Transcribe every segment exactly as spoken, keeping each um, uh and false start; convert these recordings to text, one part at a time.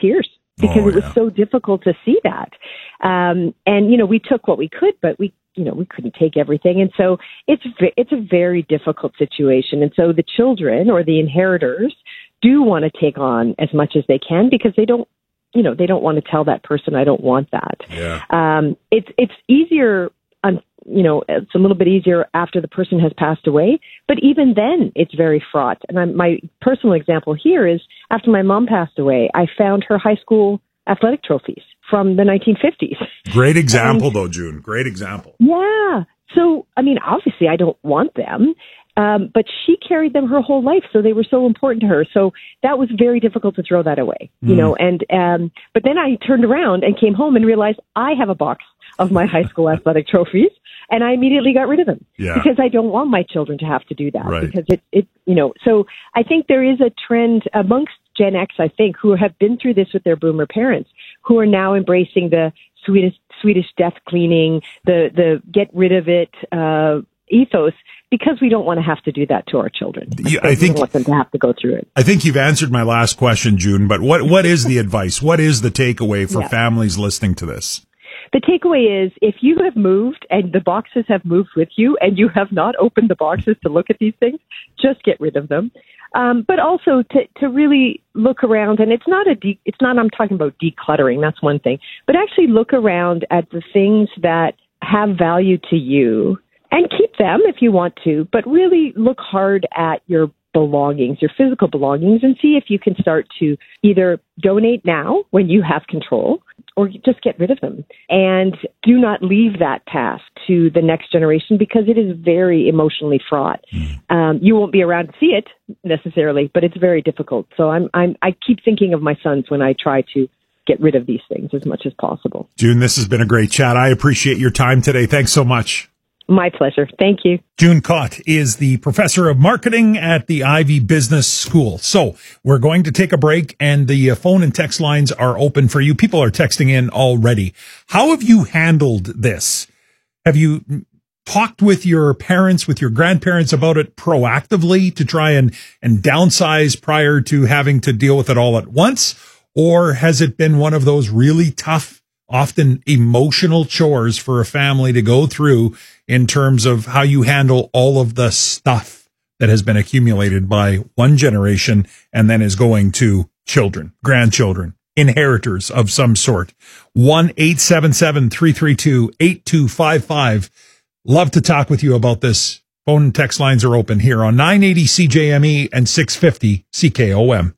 tears because Oh, it was yeah. so difficult to see that. Um, and, you know, we took what we could, but we, you know, we couldn't take everything. And so it's, ve- it's a very difficult situation. And so the children or the inheritors do want to take on as much as they can because they don't, you know, they don't want to tell that person, I don't want that. Yeah. Um, it's, it's easier, um, you know, it's a little bit easier after the person has passed away, but even then it's very fraught. And I'm, my personal example here is after my mom passed away, I found her high school athletic trophies from the nineteen fifties. Great example, And- though, June. Great example. Yeah. So, I mean, obviously I don't want them, um, but she carried them her whole life. So they were so important to her. So that was very difficult to throw that away, you Mm. know, and, um, but then I turned around and came home and realized I have a box of my high school athletic trophies, and I immediately got rid of them Yeah. because I don't want my children to have to do that Right. because it, it, you know, so I think there is a trend amongst Gen X, I think, who have been through this with their boomer parents, who are now embracing the Swedish, Swedish death cleaning, the, the get rid of it, uh, ethos, because we don't want to have to do that to our children. Yeah, I we think- don't want them to have to go through it. I think you've answered my last question, June, but what, what is the advice? What is the takeaway for Yeah. families listening to this? The takeaway is if you have moved and the boxes have moved with you and you have not opened the boxes to look at these things, just get rid of them. Um, but also to, to really look around, and it's not a de- it's not I'm talking about decluttering, that's one thing, but actually look around at the things that have value to you and keep them if you want to, but really look hard at your belongings, your physical belongings, and see if you can start to either donate now when you have control or just get rid of them. And do not leave that task to the next generation because it is very emotionally fraught. Um, you won't be around to see it necessarily, but it's very difficult. So I'm, I'm, I keep thinking of my sons when I try to get rid of these things as much as possible. June, this has been a great chat. I appreciate your time today. Thanks so much. My pleasure. Thank you. June Cott is the professor of marketing at the Ivy Business School. So we're going to take a break, and the uh, phone and text lines are open for you. People are texting in already. How have you handled this? Have you talked with your parents, with your grandparents about it proactively to try and, and downsize prior to having to deal with it all at once? Or has it been one of those really tough, often emotional chores for a family to go through in terms of how you handle all of the stuff that has been accumulated by one generation and then is going to children, grandchildren, inheritors of some sort? one eight seven seven, three three two, eight two five five. Love to talk with you about this. Phone and text lines are open here on nine eighty C J M E and six fifty C K O M.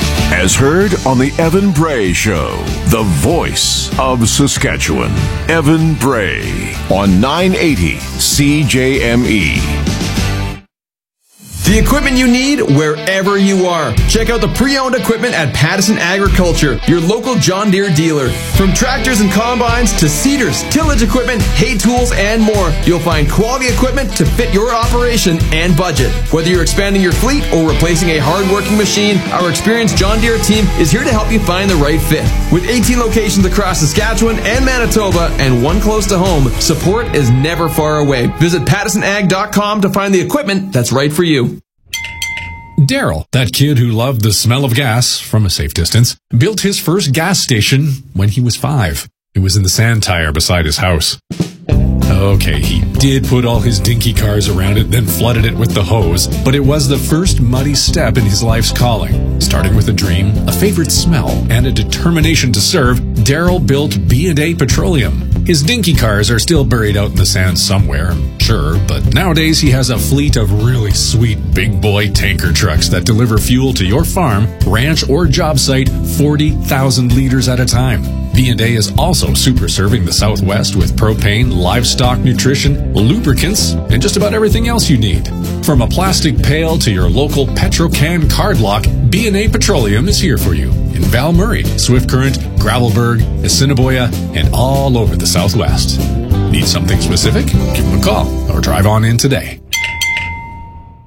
As heard on the Evan Bray Show, the voice of Saskatchewan. Evan Bray on nine eighty C J M E. The equipment you need wherever you are. Check out the pre-owned equipment at Pattison Agriculture, your local John Deere dealer. From tractors and combines to seeders, tillage equipment, hay tools, and more, you'll find quality equipment to fit your operation and budget. Whether you're expanding your fleet or replacing a hard-working machine, our experienced John Deere team is here to help you find the right fit. With eighteen locations across Saskatchewan and Manitoba and one close to home, support is never far away. Visit pattison ag dot com to find the equipment that's right for you. Daryl, that kid who loved the smell of gas from a safe distance, built his first gas station when he was five. It was in the sand tire beside his house. Okay, he did put all his dinky cars around it, then flooded it with the hose, but it was the first muddy step in his life's calling. Starting with a dream, a favorite smell, and a determination to serve, Daryl built B and A Petroleum. His dinky cars are still buried out in the sand somewhere, sure, but nowadays he has a fleet of really sweet big boy tanker trucks that deliver fuel to your farm, ranch, or job site forty thousand liters at a time. B and A is also super serving the Southwest with propane, livestock nutrition, lubricants, and just about everything else you need. From a plastic pail to your local Petrocan card lock, B and A Petroleum is here for you in Val Murray, Swift Current, Gravelburg, Assiniboia, and all over the Southwest. Need something specific? Give them a call or drive on in today.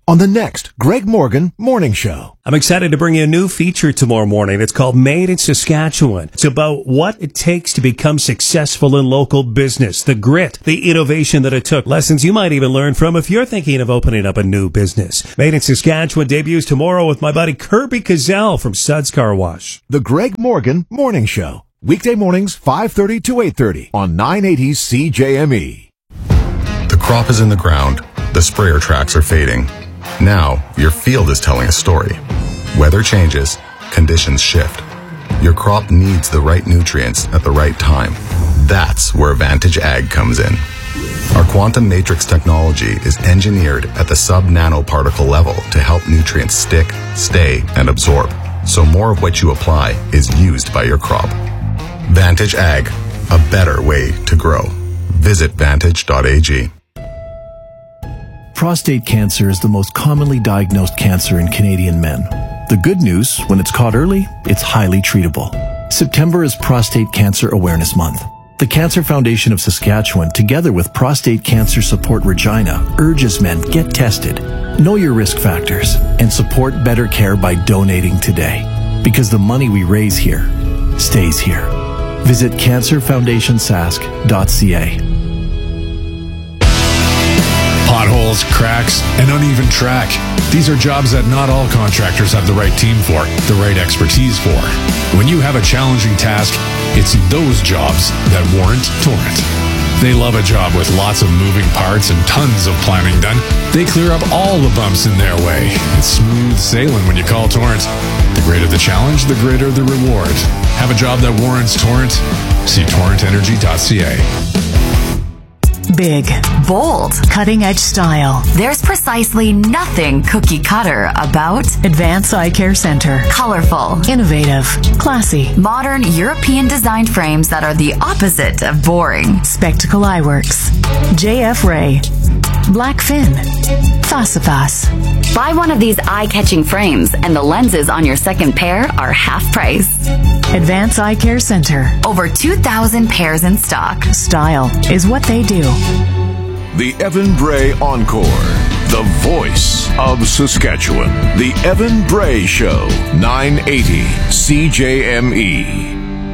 on the next Greg Morgan Morning Show. I'm excited to bring you a new feature tomorrow morning. It's called Made in Saskatchewan. It's about what it takes to become successful in local business, the grit, the innovation that it took, lessons you might even learn from if you're thinking of opening up a new business. Made in Saskatchewan debuts tomorrow with my buddy Kirby Cazell from Suds Car Wash. The Greg Morgan Morning Show. Weekday mornings, five thirty to eight thirty on nine eighty C J M E. The crop is in the ground. The sprayer tracks are fading. Now, your field is telling a story. Weather changes, conditions shift. Your crop needs the right nutrients at the right time. That's where Vantage Ag comes in. Our quantum matrix technology is engineered at the sub-nanoparticle level to help nutrients stick, stay, and absorb, so more of what you apply is used by your crop. Vantage Ag, a better way to grow. Visit vantage dot a g. Prostate cancer is the most commonly diagnosed cancer in Canadian men. The good news, when it's caught early, it's highly treatable. September is Prostate Cancer Awareness Month. The Cancer Foundation of Saskatchewan, together with Prostate Cancer Support Regina, urges men get tested, know your risk factors, and support better care by donating today. Because the money we raise here stays here. Visit cancer foundation sask dot c a. Potholes, cracks, and uneven track. These are jobs that not all contractors have the right team for, the right expertise for. When you have a challenging task, it's those jobs that warrant Torrent. They love a job with lots of moving parts and tons of planning done. They clear up all the bumps in their way. It's smooth sailing when you call Torrent. The greater the challenge, the greater the reward. Have a job that warrants Torrent? See torrent energy dot c a. Big, bold, cutting-edge style. There's precisely nothing cookie-cutter about Advance Eye Care Center. Colorful, innovative, classy, modern European-designed frames that are the opposite of boring. Spectacle Eyeworks, J F Ray, Blackfin, Fasifas. Buy one of these eye-catching frames and the lenses on your second pair are half price. Advance Eye Care Center. Over two thousand pairs in stock. Style is what they do. The Evan Bray Encore. The voice of Saskatchewan. The Evan Bray Show. nine eighty C J M E.